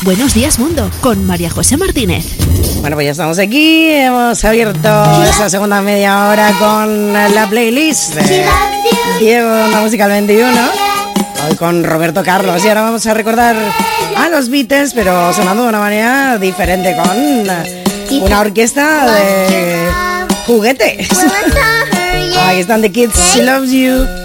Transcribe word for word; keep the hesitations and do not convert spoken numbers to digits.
Buenos días, mundo, con María José Martínez. Bueno, pues ya estamos aquí, hemos abierto esa segunda media hora con la playlist de Diego, la música del veintiuno, hoy con Roberto Carlos, y ahora vamos a recordar a los Beatles, pero sonando de una manera diferente, con una orquesta de juguetes. Ahí están The Kids She Loves You.